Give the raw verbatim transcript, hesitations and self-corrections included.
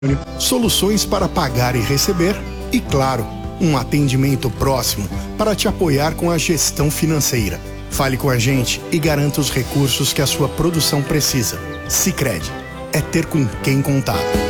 soluções para pagar e receber e, claro, um atendimento próximo para te apoiar com a gestão financeira. Fale com a gente e garanta os recursos que a sua produção precisa. Sicredi é ter com quem contar.